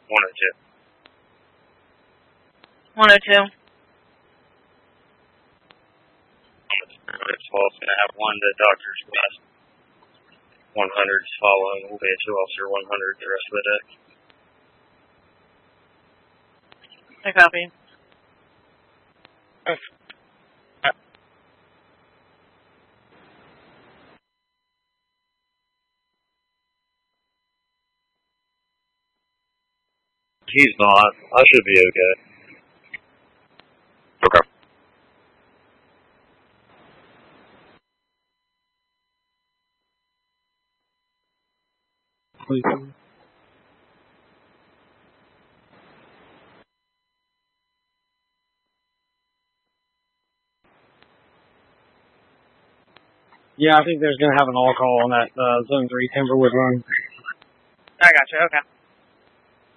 102. 102. It's false, going to have 1 to Doctors West. 100's following. We'll be at 2 Officer 100 the rest of the day. I copy. He's not. I should be okay. Okay. Yeah, I think there's going to have an all call on that Zone 3 Timberwood run. I gotcha, okay.